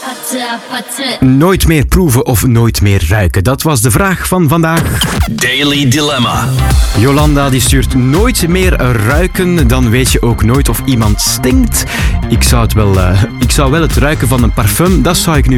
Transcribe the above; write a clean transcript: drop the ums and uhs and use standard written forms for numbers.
Nooit meer proeven of nooit meer ruiken? Dat was de vraag van vandaag. Daily Dilemma. Jolanda die stuurt nooit meer ruiken, dan weet je ook nooit of iemand stinkt. Ik zou wel het ruiken van een parfum, dat zou ik nu